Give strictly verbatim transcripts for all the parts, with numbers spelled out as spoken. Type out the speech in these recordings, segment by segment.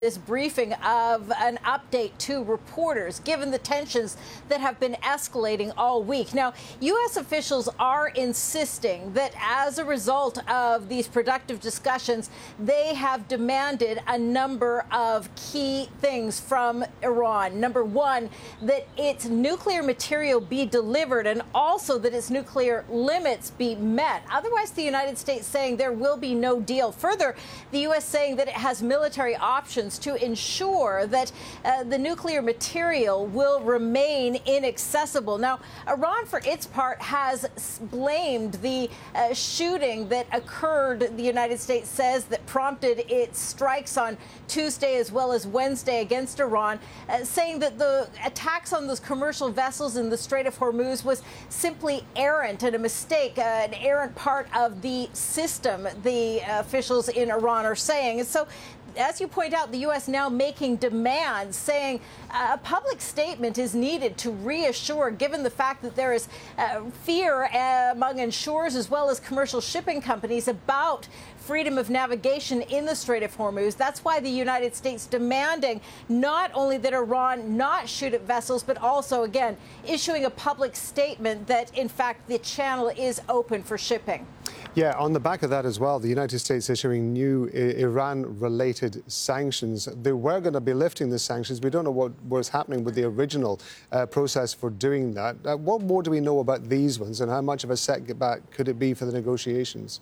this briefing of an update to reporters, given the tensions that have been escalating all week. Now, U S officials are insisting that as a result of these productive discussions, they have demanded a number of key things from Iran. Number one, that its nuclear material be delivered and also that its nuclear limits be met. Otherwise, the United States saying there will be no deal. Further, the U S saying that it has military options to ensure that uh, the nuclear material will remain inaccessible. Now, Iran, for its part, has blamed the uh, shooting that occurred, the United States says, that prompted its strikes on Tuesday as well as Wednesday against Iran, uh, saying that the attacks on those commercial vessels in the Strait of Hormuz was simply errant and a mistake, uh, an errant part of the system, the officials in Iran are saying. And so, as you point out, the U S now making demands, saying a public statement is needed to reassure, given the fact that there is uh, fear uh, among insurers as well as commercial shipping companies about freedom of navigation in the Strait of Hormuz. That's why the United States demanding not only that Iran not shoot at vessels, but also, again, issuing a public statement that, in fact, the channel is open for shipping. Yeah, on the back of that as well, the United States issuing new Iran-related sanctions. They were going to be lifting the sanctions. We don't know what was happening with the original uh, process for doing that. Uh, what more do we know about these ones, and how much of a setback could it be for the negotiations?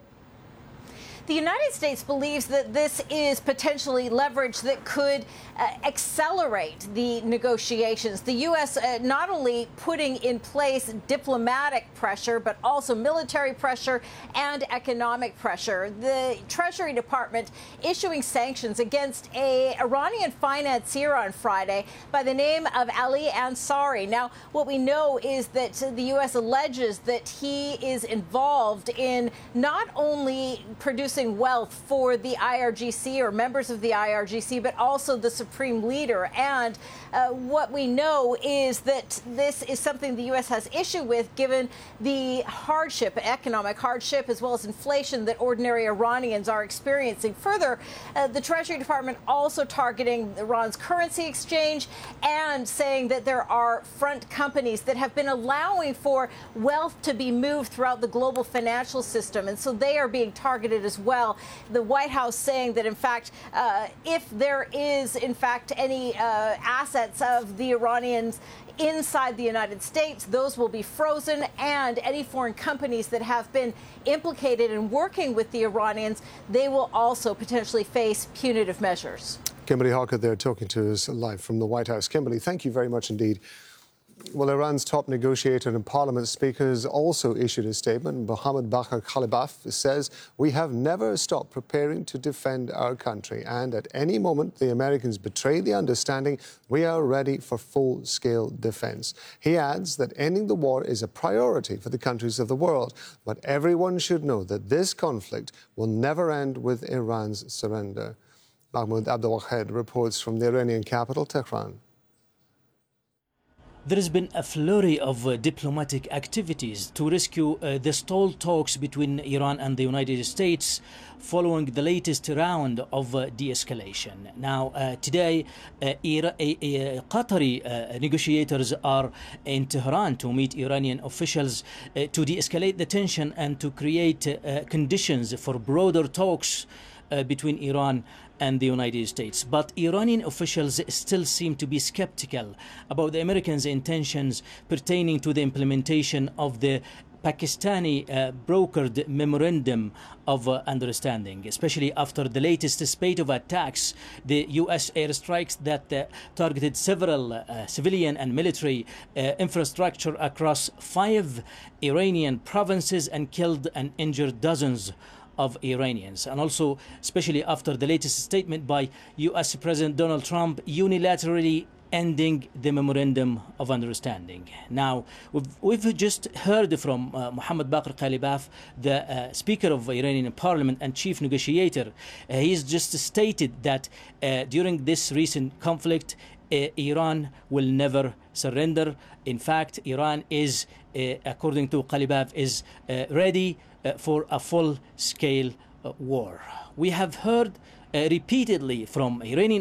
The United States believes that this is potentially leverage that could uh, accelerate the negotiations. The U S uh, not only putting in place diplomatic pressure, but also military pressure and economic pressure. The Treasury Department issuing sanctions against a Iranian financier on Friday by the name of Ali Ansari. Now, what we know is that the U S alleges that he is involved in not only producing wealth for the I R G C or members of the I R G C, but also the supreme leader. And uh, what we know is that this is something the U S has issue with, given the hardship, economic hardship, as well as inflation that ordinary Iranians are experiencing. Further, uh, the Treasury Department also targeting Iran's currency exchange and saying that there are front companies that have been allowing for wealth to be moved throughout the global financial system. And so they are being targeted as well. Well, the White House saying that, in fact, uh, if there is, in fact, any uh, assets of the Iranians inside the United States, those will be frozen, and any foreign companies that have been implicated in working with the Iranians, they will also potentially face punitive measures. Kimberly Hawker there talking to us live from the White House. Kimberly, thank you very much indeed. Well, Iran's top negotiator and parliament speaker has also issued a statement. Mohammad Bagher Khalibaf says, "We have never stopped preparing to defend our country, and at any moment the Americans betray the understanding, we are ready for full-scale defense." He adds that ending the war is a priority for the countries of the world, but everyone should know that this conflict will never end with Iran's surrender. Mahmoud Abdelwahed reports from the Iranian capital, Tehran. There has been a flurry of uh, diplomatic activities to rescue uh, the stalled talks between Iran and the United States following the latest round of uh, de-escalation. Now, uh, today, uh, Ira- uh, uh, Qatari uh, negotiators are in Tehran to meet Iranian officials uh, to de-escalate the tension and to create uh, conditions for broader talks uh, between Iran and the United States. But Iranian officials still seem to be skeptical about the Americans' intentions pertaining to the implementation of the Pakistani uh, brokered memorandum of uh, understanding, especially after the latest spate of attacks, the U S airstrikes that uh, targeted several uh, civilian and military uh, infrastructure across five Iranian provinces and killed and injured dozens of Iranians, and also especially after the latest statement by U S President Donald Trump unilaterally ending the memorandum of understanding. Now, we've, we've just heard from uh, Mohammad Bagher Khalibaf, the uh, Speaker of Iranian Parliament and Chief Negotiator. Uh, he's just stated that uh, during this recent conflict, uh, Iran will never surrender. In fact, Iran is, uh, according to Khalibaf, is uh, ready uh, for a full-scale uh, war. We have heard repeatedly from Iranian